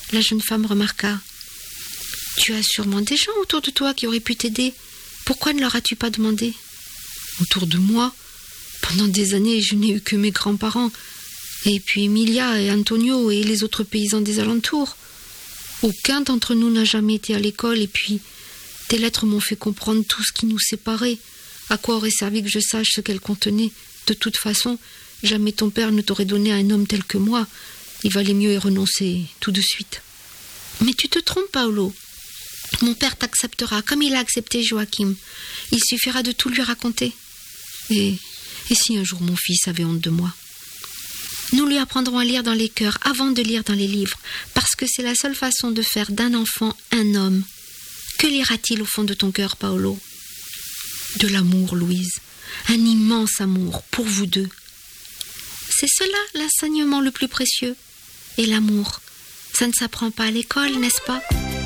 La jeune femme remarqua. Tu as sûrement des gens autour de toi qui auraient pu t'aider. Pourquoi ne leur as-tu pas demandé? Autour de moi? Pendant des années, je n'ai eu que mes grands-parents. Et puis Emilia et Antonio et les autres paysans des alentours. Aucun d'entre nous n'a jamais été à l'école et puis tes lettres m'ont fait comprendre tout ce qui nous séparait. À quoi aurait servi que je sache ce qu'elles contenaient? De toute façon, jamais ton père ne t'aurait donné à un homme tel que moi. Il valait mieux y renoncer tout de suite. Mais tu te trompes, Paolo. Mon père t'acceptera comme il a accepté Joachim. Il suffira de tout lui raconter. Et si un jour mon fils avait honte de moi? Nous lui apprendrons à lire dans les cœurs avant de lire dans les livres, parce que c'est la seule façon de faire d'un enfant un homme. Que lira-t-il au fond de ton cœur, Paolo? De l'amour, Louise. Un immense amour pour vous deux. C'est cela l'enseignement le plus précieux. Et l'amour, ça ne s'apprend pas à l'école, n'est-ce pas?